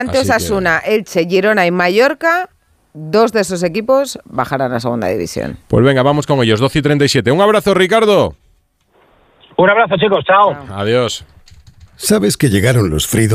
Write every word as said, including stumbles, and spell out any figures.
Ante Osasuna, que... Elche, Girona y Mallorca, dos de esos equipos bajarán a segunda división. Pues venga, vamos con ellos, doce y treinta y siete. Un abrazo, Ricardo. Un abrazo, chicos, chao. chao. Adiós. ¿Sabes que llegaron los Frido